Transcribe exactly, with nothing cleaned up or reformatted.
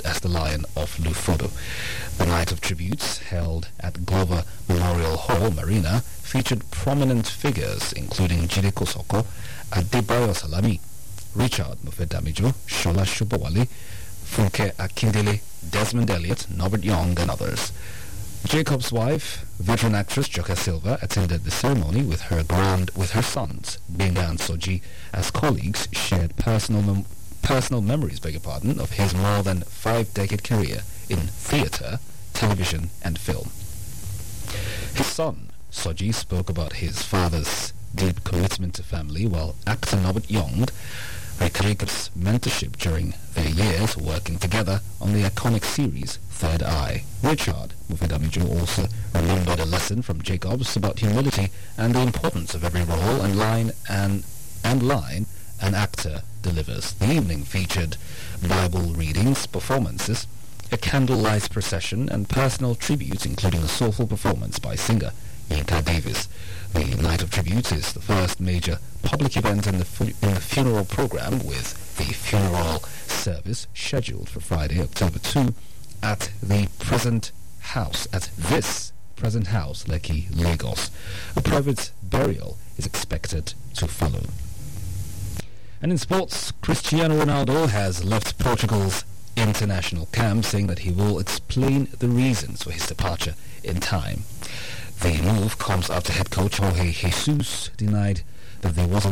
renowned as the Lion of Lufodo. The Night of Tributes, held at Glover Memorial Hall, Marina, featured prominent figures including Jide Kosoko, Adebayo Salami, Richard Mofedamijo, Shola Shubawale, Funke Akindele, Desmond Elliott, Norbert Young, and others. Jacob's wife, veteran actress Joka Silva, attended the ceremony with her grand with her sons, Benga and Soji, as colleagues shared personal mem- personal memories, beg your pardon, of his more than five-decade career in theatre, television, and film. His son, Soji, spoke about his father's deep commitment to family, while actor Norbert Young recalled Jacob's mentorship during their years working together on the iconic series Third Eye. Richard Mufedamijo also remembered a lesson from Jacobs about humility and the importance of every role and line and, and line an actor delivers. The evening featured Bible readings, performances, a candlelight procession, and personal tributes, including a soulful performance by singer Yinka Davis. The Night of Tributes is the first major public event in the, fu- in the funeral program, with the funeral service scheduled for Friday, October second, at the present house, at this present house, Lekki, Lagos. A private burial is expected to follow. And in sports, Cristiano Ronaldo has left Portugal's international camp, saying that he will explain the reasons for his departure in time. The move comes after head coach Jorge Jesus denied that there was a